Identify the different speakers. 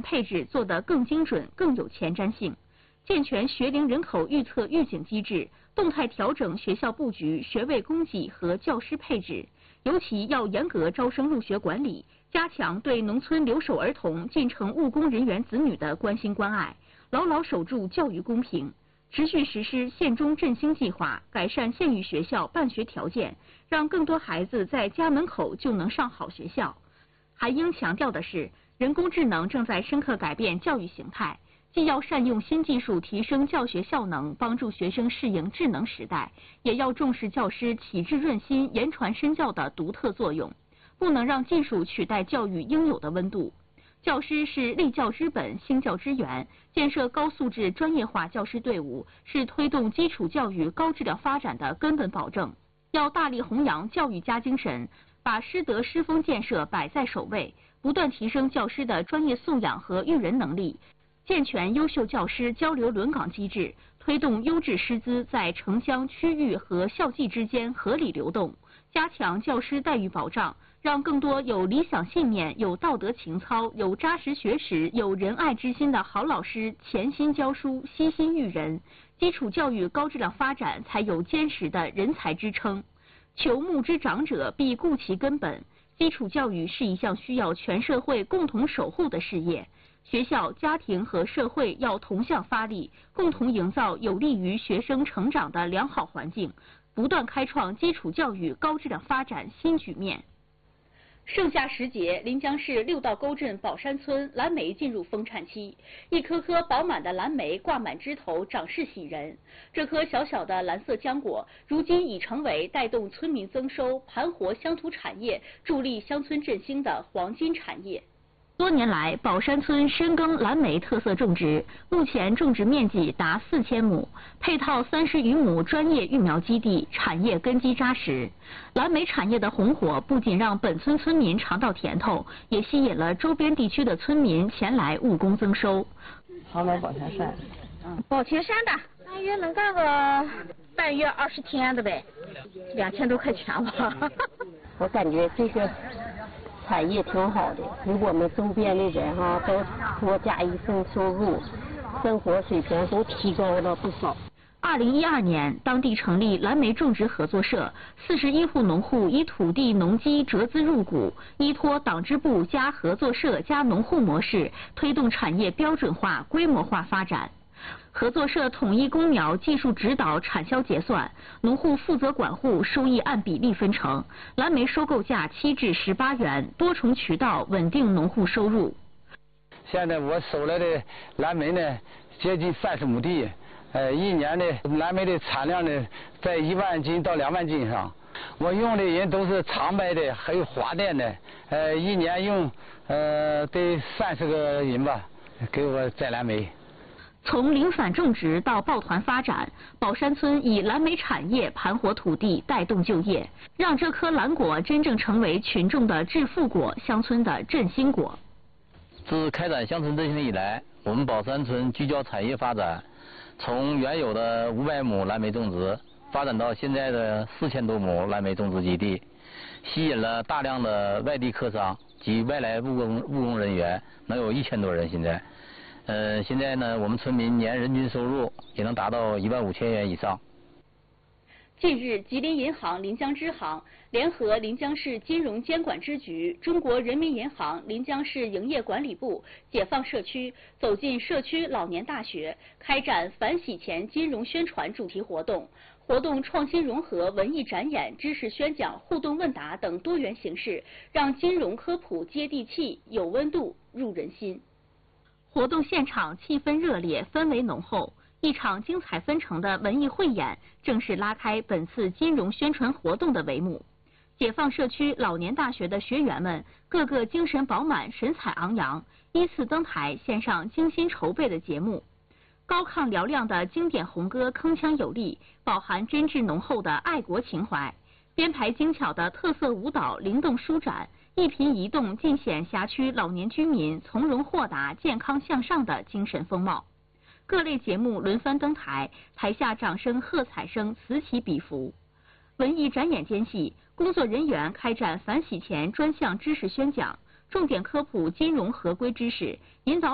Speaker 1: 配置做得更精准、更有前瞻性，健全学龄人口预测预警机制，动态调整学校布局、学位供给和教师配置，尤其要严格招生入学管理，加强对农村留守儿童、进城务工人员子女的关心关爱，牢牢守住教育公平。持续实施县中振兴计划，改善县域学校办学条件，让更多孩子在家门口就能上好学校。还应强调的是，人工智能正在深刻改变教育形态，既要善用新技术提升教学效能，帮助学生适应智能时代，也要重视教师启智润心、言传身教的独特作用，不能让技术取代教育应有的温度。教师是立教之本、兴教之源，建设高素质专业化教师队伍是推动基础教育高质量发展的根本保证。要大力弘扬教育家精神，把师德师风建设摆在首位，不断提升教师的专业素养和育人能力，健全优秀教师交流轮岗机制，推动优质师资在城乡区域和校际之间合理流动，加强教师待遇保障，让更多有理想信念、有道德情操、有扎实学识、有仁爱之心的好老师潜心教书、悉心育人，基础教育高质量发展才有坚实的人才支撑。求木之长者，必固其根本。基础教育是一项需要全社会共同守护的事业，学校、家庭和社会要同向发力，共同营造有利于学生成长的良好环境，不断开创基础教育高质量发展新局面。盛夏时节，临江市六道沟镇宝山村蓝莓进入丰产期，一颗颗饱满的蓝莓挂满枝头，长势喜人。这颗小小的蓝色浆果，如今已成为带动村民增收、盘活乡土产业、助力乡村振兴的黄金产业。多年来，宝山村深耕蓝莓特色种植，目前种植面积达4000亩，配套30余亩专业育苗基地，产业根基扎实。蓝莓产业的红火不仅让本村村民尝到甜头，也吸引了周边地区的村民前来务工增收。
Speaker 2: 好买宝田山，
Speaker 3: 宝田山的，大约能干个半月20天的呗，2000多块钱吧。
Speaker 2: 我感觉这个产业挺好的，给我们周边的人都多加一份收入，生活水平都提高了不少。
Speaker 1: 2012年，当地成立蓝莓种植合作社，41户农户以土地农机折资入股，依托党支部加合作社加农户模式，推动产业标准化、规模化发展。合作社统一供苗、技术指导、产销结算，农户负责管护，收益按比例分成。蓝莓收购价7至18元，多重渠道稳定农户收入。
Speaker 4: 现在我收来的蓝莓呢，接近30亩地，一年的蓝莓的产量呢，在1万斤到2万斤上。我用的人都是长白的，还有华电的，一年用得30个人吧，给我摘蓝莓。
Speaker 1: 从零散种植到抱团发展，宝山村以蓝莓产业盘活土地，带动就业，让这颗蓝果真正成为群众的致富果，乡村的振兴果。
Speaker 5: 自开展乡村振兴以来，我们宝山村聚焦产业发展，从原有的500亩蓝莓种植，发展到现在的4000多亩蓝莓种植基地，吸引了大量的外地客商及外来务工人员，能有1000多人现在。现在呢，我们村民年人均收入也能达到15000元以上。
Speaker 1: 近日，吉林银行临江支行联合临江市金融监管支局、中国人民银行临江市营业管理部、解放社区走进社区老年大学，开展反洗钱金融宣传主题活动。活动创新融合文艺展演、知识宣讲、互动问答等多元形式，让金融科普接地气、有温度、入人心。活动现场气氛热烈，氛围浓厚。一场精彩纷呈的文艺汇演正式拉开本次金融宣传活动的帷幕。解放社区老年大学的学员们个个精神饱满、神采昂扬，依次登台献上精心筹备的节目。高亢嘹亮的经典红歌铿锵有力，饱含真挚浓厚的爱国情怀。编排精巧的特色舞蹈灵动舒展，一颦一动尽显辖区老年居民从容豁达、健康向上的精神风貌。各类节目轮番登台，台下掌声、喝彩声此起彼伏。文艺展演间隙，工作人员开展反洗钱专项知识宣讲，重点科普金融合规知识，引导